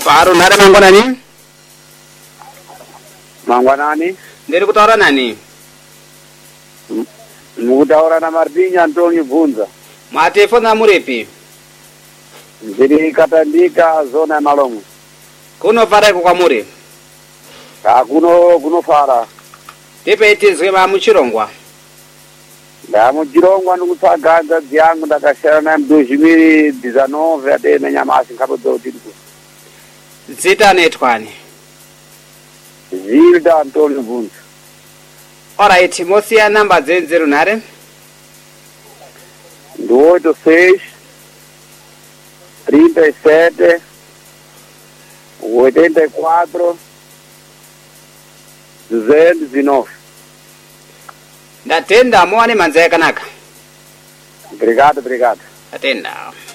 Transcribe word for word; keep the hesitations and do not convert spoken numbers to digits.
Faro nare mangwanani? Mangwanani? Ndiri kutaura nani? Mukutaura na Martinho Antonio Bunza. Mwatefona muripi? Ndiri Katandika zona ya Malongo. Kuno fara kwa muri? Ka kuno kuno fara. Tipe itizwe ma muchirongwa. Da muchirongwa ndikutsvaganza dyangu ndakashara na dois mil e dezenove ade na nyamasi ngapedza kuti ndiko. Zita netwani. Zilda Antonio Bunza. Alright, mosia namba zero nare. oito seis trinta e sete oitenta e quatro duzentos e nove. Ndatenda muone manzaya kanaka. Obrigado, obrigado. Atenda.